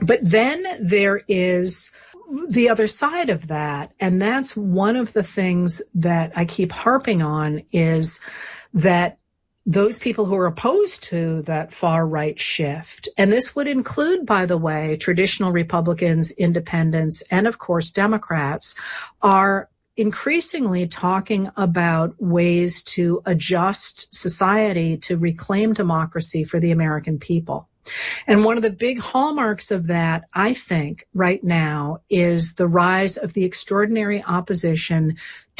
But then there is the other side of that. And that's one of the things that I keep harping on, is that those people who are opposed to that far right shift, and this would include, by the way, traditional Republicans, independents, and of course Democrats, are increasingly talking about ways to adjust society to reclaim democracy for the American people. And one of the big hallmarks of that, I think, right now is the rise of the extraordinary opposition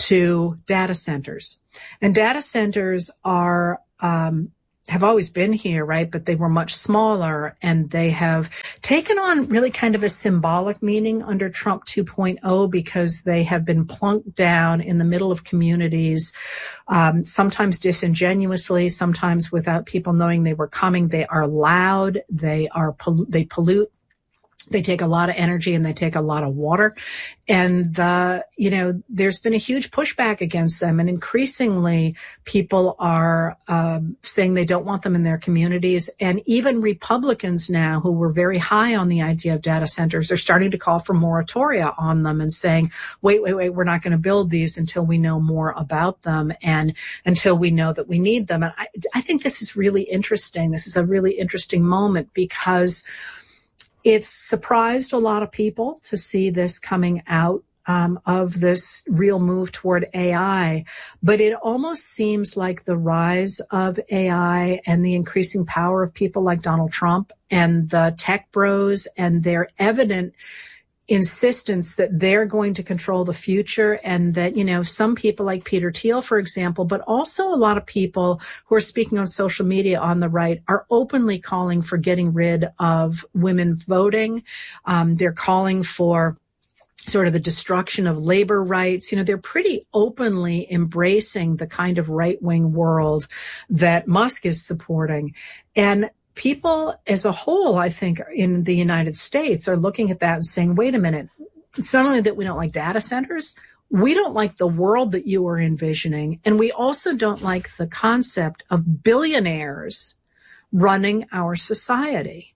to data centers. And data centers are have always been here, right? But they were much smaller, and they have taken on really kind of a symbolic meaning under Trump 2.0, because they have been plunked down in the middle of communities, sometimes disingenuously, sometimes without people knowing they were coming. They are loud. They pollute. They take a lot of energy, and they take a lot of water. And, there's been a huge pushback against them. And increasingly people are saying they don't want them in their communities. And even Republicans now, who were very high on the idea of data centers, are starting to call for moratoria on them and saying, wait, we're not going to build these until we know more about them and until we know that we need them. And I think this is really interesting. This is a really interesting moment, because it's surprised a lot of people to see this coming out of this real move toward AI. But it almost seems like the rise of AI and the increasing power of people like Donald Trump and the tech bros and their evident insistence that they're going to control the future, and that, some people like Peter Thiel, for example, but also a lot of people who are speaking on social media on the right, are openly calling for getting rid of women voting. They're calling for sort of the destruction of labor rights. They're pretty openly embracing the kind of right-wing world that Musk is supporting. And people as a whole, I think, in the United States are looking at that and saying, wait a minute, it's not only that we don't like data centers, we don't like the world that you are envisioning. And we also don't like the concept of billionaires running our society.